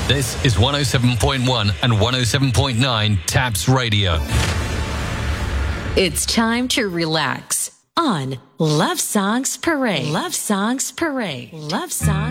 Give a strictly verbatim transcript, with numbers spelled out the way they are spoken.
This is one oh seven point one and one oh seven point nine Taps Radio. It's time to relax on Love Songs Parade. Love Songs Parade. Love Songs.